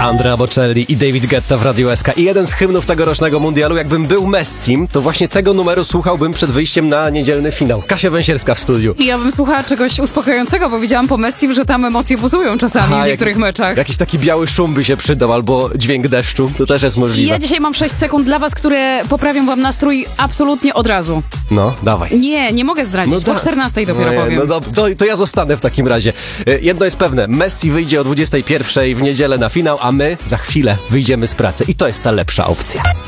Andrea Bocelli i David Guetta w Radiu SK. I jeden z hymnów tegorocznego mundialu. Jakbym był Messim, to właśnie tego numeru słuchałbym przed wyjściem na niedzielny finał. Kasia Węsierska w studiu. I ja bym słuchała czegoś uspokajającego, bo widziałam po Messim, że tam emocje buzują czasami w niektórych meczach. Jakiś taki biały szum by się przydał, albo dźwięk deszczu. To też jest możliwe. I ja dzisiaj mam 6 sekund dla was, które poprawią wam nastrój absolutnie od razu. No, dawaj. Nie mogę zdradzić. Po 14 dopiero powiem. No to ja zostanę w takim razie. Jedno jest pewne. Messi wyjdzie o 21 w niedzielę na finał, a my za chwilę wyjdziemy z pracy. I to jest ta lepsza opcja.